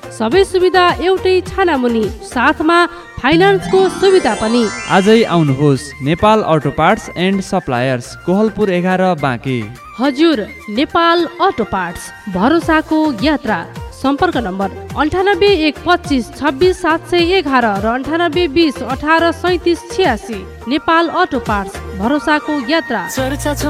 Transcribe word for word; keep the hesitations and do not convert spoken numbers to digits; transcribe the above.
सबै सुविधा एउटै छानामुनि, साथमा फाइनान्सको सुविधा पनि। आजै आउनुहोस् Nepal auto parts and suppliers, Kohalpur एघार, बाँके। हजुर, नेपाल अटो पार्ट्स, भरोसाको यात्रा। सम्पर्क नम्बर अन्ठानब्बे एक पच्चिस छब्बिस सात सय एघार र अन्ठानब्बे बिस अठार सैतिस छ्यासी। नेपाल अटो पार्ट्स, भरोसाको यात्रा।